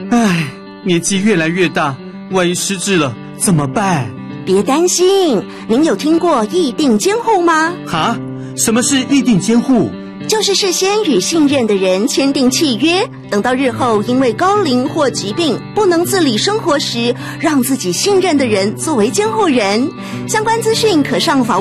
唉，年纪越来越大，万一失智了怎么办？ 别担心，您有听过议定监护吗？ 哈？什么是议定监护？ 就是事先与信任的人签订契约，等到日后因为高龄或疾病不能自理生活时，让自己信任的人作为监护人。相关资讯可上法